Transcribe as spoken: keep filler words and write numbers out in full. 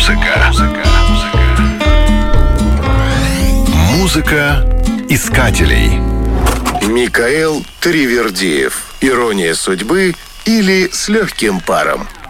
Музыка. Музыка искателей. Микаэл Таривердиев. «Ирония судьбы» или «С легким паром».